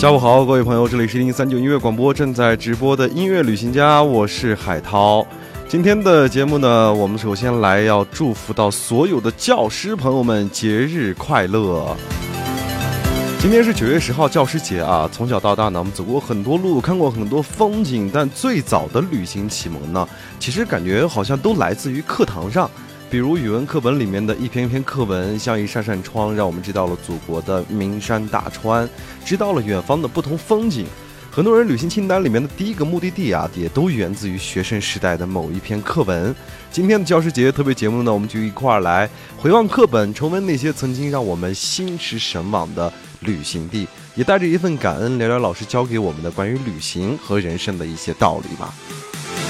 下午好，各位朋友，这里是1039音乐广播，正在直播的音乐旅行家，我是海涛。今天的节目呢，我们首先来要祝福到所有的教师朋友们节日快乐。今天是9月10号教师节啊，从小到大呢，我们走过很多路，看过很多风景，但最早的旅行启蒙呢，其实感觉好像都来自于课堂上。比如语文课本里面的一篇篇课文，像一扇扇窗，让我们知道了祖国的名山大川，知道了远方的不同风景。很多人旅行清单里面的第一个目的地啊，也都源自于学生时代的某一篇课文。今天的教师节特别节目呢，我们就一块儿来回望课本，重温那些曾经让我们心驰神往的旅行地，也带着一份感恩，聊聊老师教给我们的关于旅行和人生的一些道理吧。